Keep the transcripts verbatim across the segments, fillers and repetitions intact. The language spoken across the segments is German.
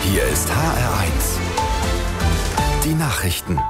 Hier ist H R eins. Die Nachrichten.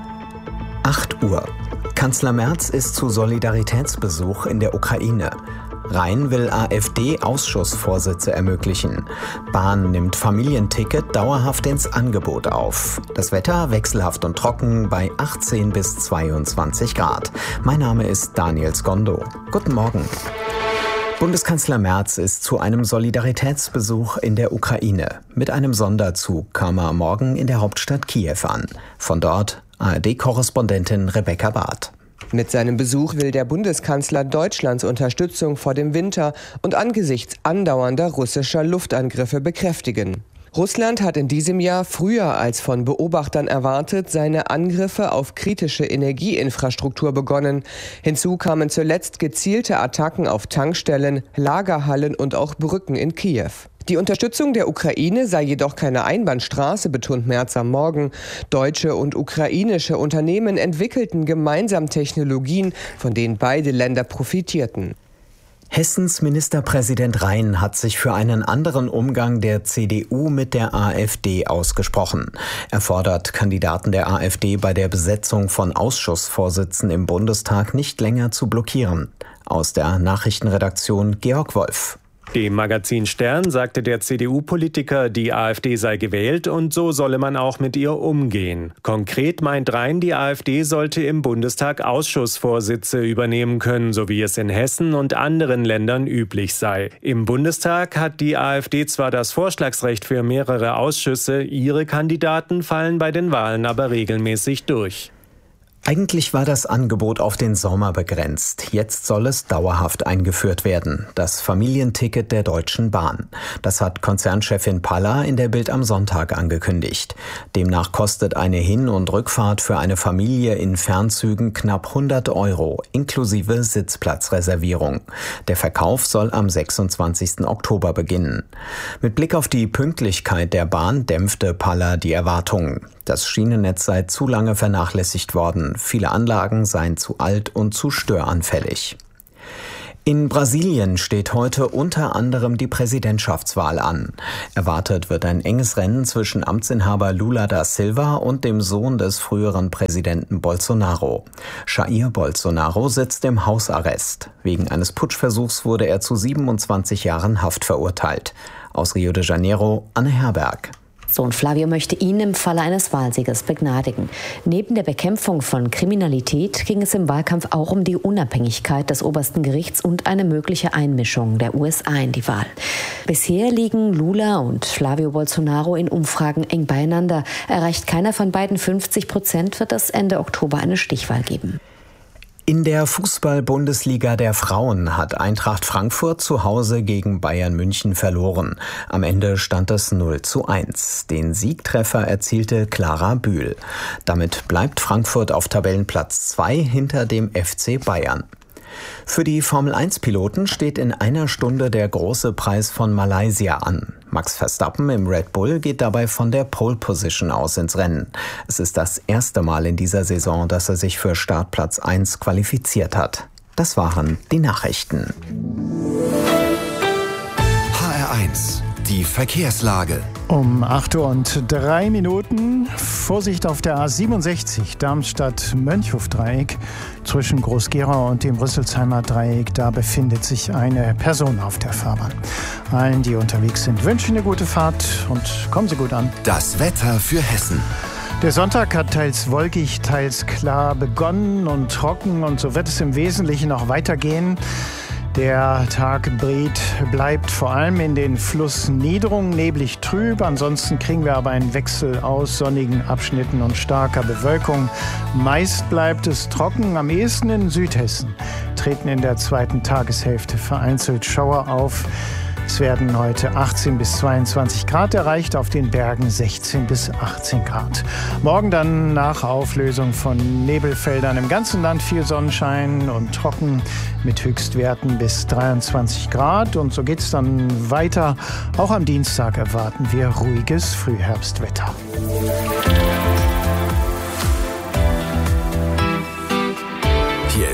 acht Uhr. Kanzler Merz ist zu Solidaritätsbesuch in der Ukraine. Rhein will AfD-Ausschussvorsitze ermöglichen. Bahn nimmt Familienticket dauerhaft ins Angebot auf. Das Wetter wechselhaft und trocken bei achtzehn bis zweiundzwanzig Grad. Mein Name ist Daniel Skondo. Guten Morgen. Bundeskanzler Merz ist zu einem Solidaritätsbesuch in der Ukraine. Mit einem Sonderzug kam er morgen in der Hauptstadt Kiew an. Von dort A R D-Korrespondentin Rebecca Barth. Mit seinem Besuch will der Bundeskanzler Deutschlands Unterstützung vor dem Winter und angesichts andauernder russischer Luftangriffe bekräftigen. Russland hat in diesem Jahr früher als von Beobachtern erwartet seine Angriffe auf kritische Energieinfrastruktur begonnen. Hinzu kamen zuletzt gezielte Attacken auf Tankstellen, Lagerhallen und auch Brücken in Kiew. Die Unterstützung der Ukraine sei jedoch keine Einbahnstraße, betont Merz am Morgen. Deutsche und ukrainische Unternehmen entwickelten gemeinsam Technologien, von denen beide Länder profitierten. Hessens Ministerpräsident Rhein hat sich für einen anderen Umgang der C D U mit der AfD ausgesprochen. Er fordert Kandidaten der AfD bei der Besetzung von Ausschussvorsitzen im Bundestag nicht länger zu blockieren. Aus der Nachrichtenredaktion Georg Wolf. Dem Magazin Stern sagte der C D U-Politiker, die AfD sei gewählt und so solle man auch mit ihr umgehen. Konkret meint Rhein, die AfD sollte im Bundestag Ausschussvorsitze übernehmen können, so wie es in Hessen und anderen Ländern üblich sei. Im Bundestag hat die AfD zwar das Vorschlagsrecht für mehrere Ausschüsse, ihre Kandidaten fallen bei den Wahlen aber regelmäßig durch. Eigentlich war das Angebot auf den Sommer begrenzt. Jetzt soll es dauerhaft eingeführt werden. Das Familienticket der Deutschen Bahn. Das hat Konzernchefin Palla in der Bild am Sonntag angekündigt. Demnach kostet eine Hin- und Rückfahrt für eine Familie in Fernzügen knapp hundert Euro, inklusive Sitzplatzreservierung. Der Verkauf soll am sechsundzwanzigsten Oktober beginnen. Mit Blick auf die Pünktlichkeit der Bahn dämpfte Palla die Erwartungen. Das Schienennetz sei zu lange vernachlässigt worden. Viele Anlagen seien zu alt und zu störanfällig. In Brasilien steht heute unter anderem die Präsidentschaftswahl an. Erwartet wird ein enges Rennen zwischen Amtsinhaber Lula da Silva und dem Sohn des früheren Präsidenten Bolsonaro. Jair Bolsonaro sitzt im Hausarrest. Wegen eines Putschversuchs wurde er zu siebenundzwanzig Jahren Haft verurteilt. Aus Rio de Janeiro, Anne Herberg. Sohn Flavio möchte ihn im Falle eines Wahlsieges begnadigen. Neben der Bekämpfung von Kriminalität ging es im Wahlkampf auch um die Unabhängigkeit des obersten Gerichts und eine mögliche Einmischung der U S A in die Wahl. Bisher liegen Lula und Flavio Bolsonaro in Umfragen eng beieinander. Erreicht keiner von beiden fünfzig Prozent, wird es Ende Oktober eine Stichwahl geben. In der Fußball-Bundesliga der Frauen hat Eintracht Frankfurt zu Hause gegen Bayern München verloren. Am Ende stand es null zu eins. Den Siegtreffer erzielte Clara Bühl. Damit bleibt Frankfurt auf Tabellenplatz zwei hinter dem F C Bayern. Für die Formel eins Piloten steht in einer Stunde der große Preis von Malaysia an. Max Verstappen im Red Bull geht dabei von der Pole Position aus ins Rennen. Es ist das erste Mal in dieser Saison, dass er sich für Startplatz eins qualifiziert hat. Das waren die Nachrichten. H R eins, die Verkehrslage. Um acht Uhr und drei Minuten. Vorsicht auf der A siebenundsechzig Darmstadt-Mönchhof-Dreieck. Zwischen Groß-Gerau und dem Rüsselsheimer Dreieck, da befindet sich eine Person auf der Fahrbahn. Allen, die unterwegs sind, wünschen eine gute Fahrt und kommen Sie gut an. Das Wetter für Hessen. Der Sonntag hat teils wolkig, teils klar begonnen und trocken und so wird es im Wesentlichen noch weitergehen. Der Tag bleibt vor allem in den Flussniederungen neblig trüb. Ansonsten kriegen wir aber einen Wechsel aus sonnigen Abschnitten und starker Bewölkung. Meist bleibt es trocken. Am ehesten in Südhessen treten in der zweiten Tageshälfte vereinzelt Schauer auf. Es werden heute achtzehn bis zweiundzwanzig Grad erreicht, auf den Bergen sechzehn bis achtzehn Grad. Morgen dann nach Auflösung von Nebelfeldern im ganzen Land viel Sonnenschein und trocken mit Höchstwerten bis dreiundzwanzig Grad. Und so geht es dann weiter. Auch am Dienstag erwarten wir ruhiges Frühherbstwetter. Hier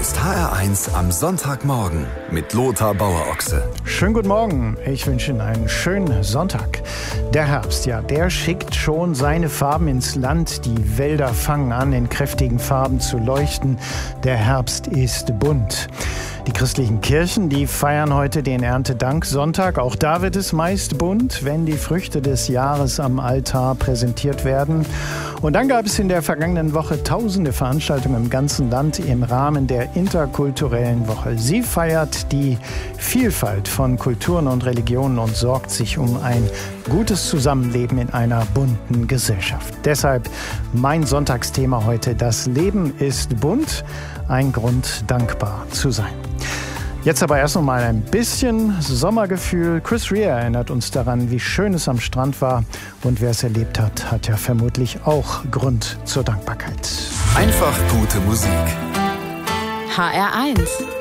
ist H R eins am Sonntagmorgen mit Lothar Bauer-Ochse. Schönen guten Morgen. Ich wünsche Ihnen einen schönen Sonntag. Der Herbst, ja, der schickt schon seine Farben ins Land. Die Wälder fangen an, in kräftigen Farben zu leuchten. Der Herbst ist bunt. Die christlichen Kirchen, die feiern heute den Erntedanksonntag. Auch da wird es meist bunt, wenn die Früchte des Jahres am Altar präsentiert werden. Und dann gab es in der vergangenen Woche tausende Veranstaltungen im ganzen Land im Rahmen der interkulturellen Woche. Sie feiert die Vielfalt von Kulturen und Religionen und sorgt sich um ein gutes Zusammenleben in einer bunten Gesellschaft. Deshalb mein Sonntagsthema heute: Das Leben ist bunt, ein Grund, dankbar zu sein. Jetzt aber erst noch mal ein bisschen Sommergefühl. Chris Rea erinnert uns daran, wie schön es am Strand war. Und wer es erlebt hat, hat ja vermutlich auch Grund zur Dankbarkeit. Einfach gute Musik. H R eins